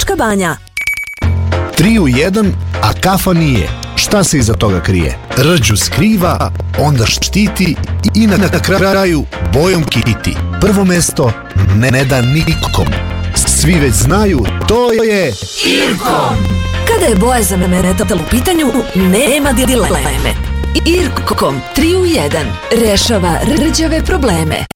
Vrnjačka Banja. 3 u 1, a kafa nije. Šta se iza toga krije? Rđu skriva, onda štiti i na kraju bojom kiti. Prvo mesto ne da nikom. Svi već znaju, to je Irkom. Kada je Bojazan Meretal u pitanju, nema dileme. Irkom 3 u 1 rešava rđave probleme.